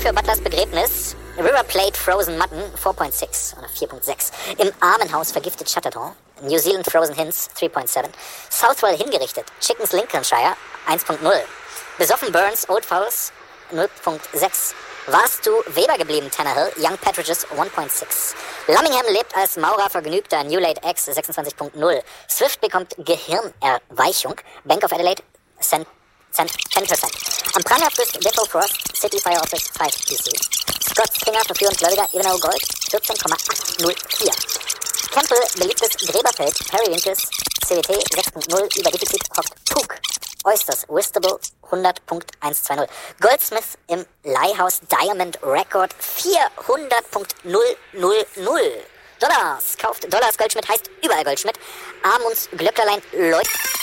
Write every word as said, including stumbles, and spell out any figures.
für Butlers Begräbnis. River Plate Frozen Mutton vier Komma sechs oder vier Komma sechs. Im Armenhaus vergiftet Chatterton. New Zealand Frozen Hints drei Komma sieben. Southwell hingerichtet. Chickens Lincolnshire eins Komma null. Besoffen Burns Old Fowls null Komma sechs. Warst du Weber geblieben, Tannehill? Young Partridges eins Komma sechs. Lummingham lebt als Maurer vergnügter New Late X sechsundzwanzig Komma null. Swift bekommt Gehirnerweichung. Bank of Adelaide zehn Prozent. Am Pranger frisst Depo Frost City Fire Office fünf P C. Scott Stinger verführend Gläubiger Ebenau Gold vierzehn Komma achthundertvier. Campbell beliebtes Gräberfeld Periwinkles C W T sechs Komma null über Defizit hockt Puk. Oysters Wistable hundert Komma hundertzweißig. Goldsmith im Leihhaus Diamond Record vierhundert Komma null null null. Dollars. Kauft Dollars Goldschmidt heißt überall Goldschmidt. Amunds Glöcklerlein läuft.